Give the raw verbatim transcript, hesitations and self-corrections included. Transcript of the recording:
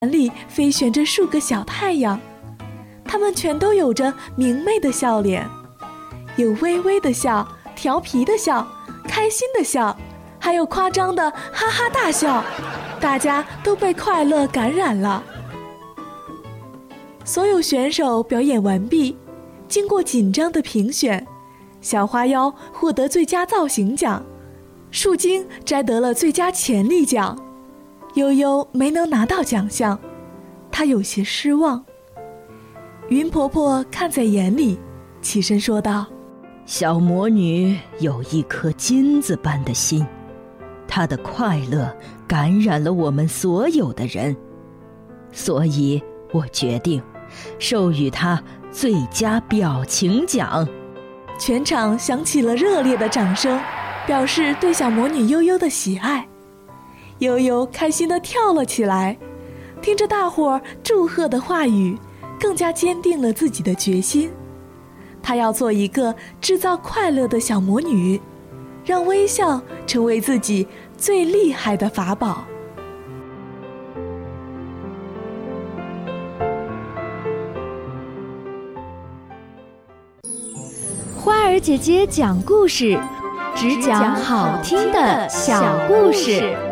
里飞旋着数个小太阳，它们全都有着明媚的笑脸，有微微的笑，调皮的笑，开心的笑，还有夸张的哈哈大笑，大家都被快乐感染了。所有选手表演完毕，经过紧张的评选，小花妖获得最佳造型奖，树精摘得了最佳潜力奖。悠悠没能拿到奖项，她有些失望。云婆婆看在眼里，起身说道： 小魔女有一颗金子般的心，她的快乐感染了我们所有的人，所以我决定授予她最佳表情奖。 全场响起了热烈的掌声，表示对小魔女悠悠的喜爱。悠悠开心地跳了起来，听着大伙儿祝贺的话语，更加坚定了自己的决心。她要做一个制造快乐的小魔女，让微笑成为自己最厉害的法宝。 花儿姐姐讲故事，只讲好听的小故事。